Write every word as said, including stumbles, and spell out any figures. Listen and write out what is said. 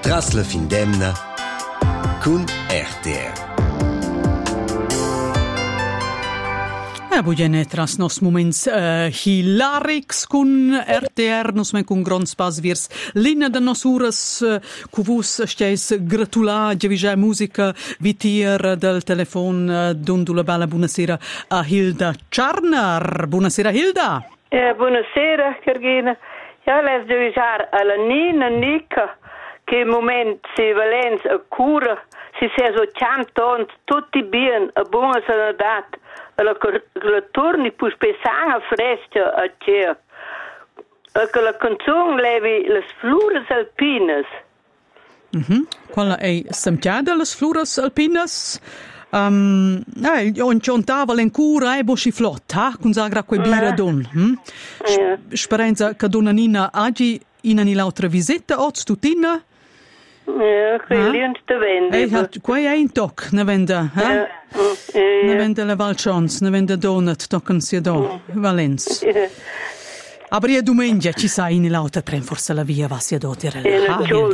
Tras la findemna cun R T R. E bugen tras nos moments uh, hilarics cun R T R, nos men cun grond spas virs l'ina de nos uras uh, cu vus steis gratular giavisce musica vitier del telefon uh, dundu la bella buonasera a Hilda Czarner. Buonasera Hilda. Eh, buonasera Cargina. Ja, les giavisciar alla Nina Nica che moment si valens a cura si se so cantont tutti bien a buona sanadat alla la turni pus pesanga fresca a cer a che la canzone levi las flores alpinas. Mhm. Quella è samchiada las flores alpinas. Um, eh, on contava l'encura e bosci flott, ha? Con sagra quei bira don. Hm? Ja. Speranza che donna Nina agi in ani l'altra visita oz tutina. Ja, che liens te vende. E hat quei è in toc, ne vende, ha? Ja. Ne Ja. vende la Valchons, ne vende donut, tocken sia do, Valenz. Ja. Aber ja domenica ci sai in l'altra tren forse la via va sia do tirare. Ja,